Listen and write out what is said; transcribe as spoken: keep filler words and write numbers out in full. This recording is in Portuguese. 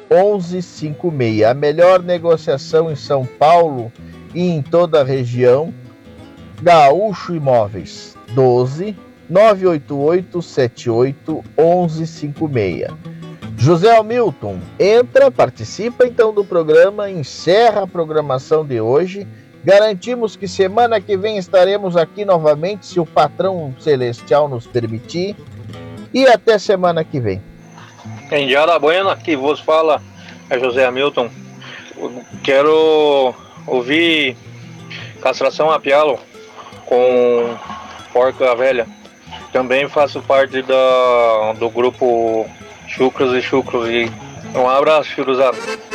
onze cinquenta e seis. A melhor negociação em São Paulo e em toda a região. Gaúcho Imóveis, doze nove oito oito sete oito um um cinco seis. José Hamilton, entra, participa então do programa, encerra a programação de hoje. Garantimos que semana que vem estaremos aqui novamente, se o patrão celestial nos permitir. E até semana que vem. Em Diara Buena, que vos fala é José Hamilton. Quero ouvir Castração a Pialo com Porca Velha. Também faço parte da, do grupo Chucros e Chucros. E um abraço, Churuzado.